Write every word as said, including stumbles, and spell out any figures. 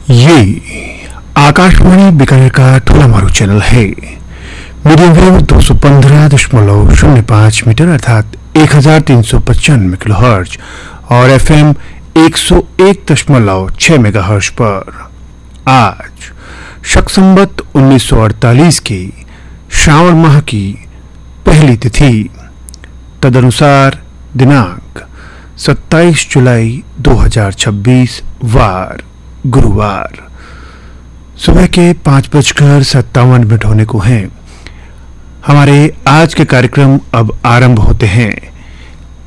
ये आकाशवाणी बीकानेर का ठुला मारू चैनल है। मीडियम वेव दो सौ पंद्रह दशमलव शून्य पाँच मीटर अर्थात एक हजार तीन सौ पचानवे किलो हर्ज और एफ एम एक सौ एक दशमलव छह मेगा हर्ज पर आज शक संवत उन्नीस सौ अड़तालीस की श्रावण माह की पहली तिथि तदनुसार दिनांक सत्ताईस जुलाई दो हजार छब्बीस वार गुरुवार सुबह के पांच बजकर सत्तावन मिनट होने को हैं। हमारे आज के कार्यक्रम अब आरंभ होते हैं।